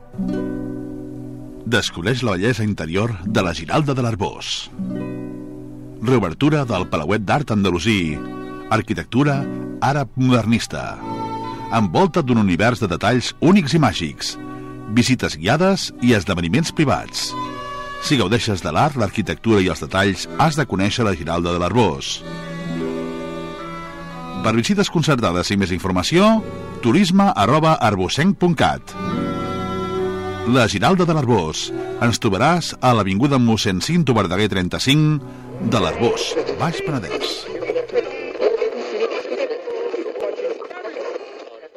Descobreix la bellesa interior de la Giralda de l'Arboç. Reobertura del Palauet d'Art Andalusí. Arquitectura àrab modernista. Envolta d'un univers de detalls únics i màgics. Visites guiades i esdeveniments privats. Si gaudeixes de l'art, l'arquitectura i els detalls, has de conèixer la Giralda de l'Arboç. Per visites concertades i més informació, turisme@arbocenc.cat. La Giralda de l'Arboç. Ens trobaràs a l'avinguda Mossèn Cinto Verdaguer 35 de l'Arboç, Baix Penedès.